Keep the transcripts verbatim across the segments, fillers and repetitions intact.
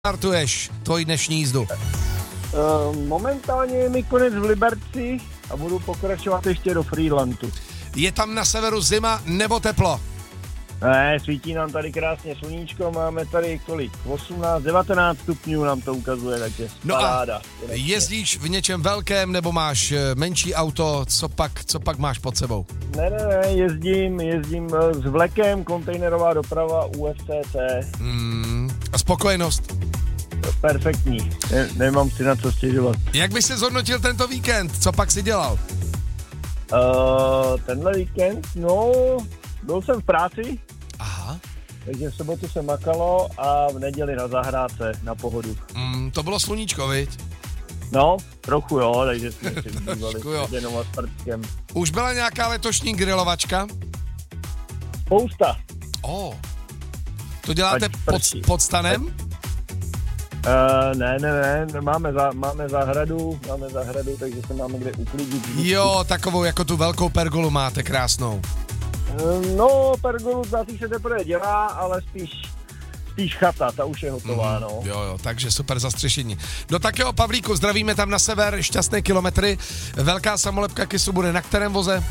Startuješ tvoji dnešní jízdu? Uh, momentálně je mi konec v Liberci a budu pokračovat ještě do Friedlandu. Je tam na severu zima nebo teplo? Ne, svítí nám tady krásně sluníčko, máme tady kolik? osmnáct, devatenáct stupňů nám to ukazuje, takže no paráda. A jezdíš v něčem velkém nebo máš menší auto, co pak, co pak máš pod sebou? Ne, ne, ne, jezdím, jezdím s vlekem, kontejnerová doprava U F C C. Hmm, a spokojenost? Perfektní, ne, nemám si na co stěžovat. Jak bys se zhodnotil tento víkend, co pak si dělal? Uh, tenhle víkend, no, byl jsem v práci. Aha. Takže v sobotu se makalo a v neděli na zahrádce, na pohodu. Mm, to bylo sluníčko, viď? No, trochu jo, takže jsme si užívali s ženou a s prckem. Už byla nějaká letošní grilovačka? Spousta. Oh. To děláte pod, pod stanem? Uh, ne, ne, ne, máme, za, máme zahradu, máme zahradu, takže se máme kde uklidit. Jo, takovou jako tu velkou pergolu máte krásnou. No, pergolu zatím se teprve dělá, ale spíš, spíš chata, ta už je hotová, mm, no. Jo, jo, takže super zastřešení. No tak jo, Pavlíku, zdravíme tam na sever, šťastné kilometry. Velká samolepka Kissu bude na kterém voze?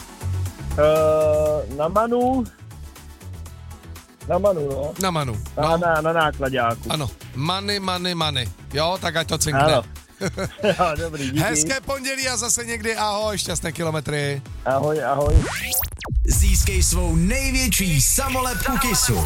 Uh, na Manu. Na Manu, no. Na Manu. No. Na, na, na nákladáku. Ano, money, money, money. Jo, tak ať to cinkne. Ano. Dobrý, díky. Hezké pondělí a zase někdy ahoj, šťastné kilometry. Ahoj, ahoj. Získej svou největší samolepku Kissu.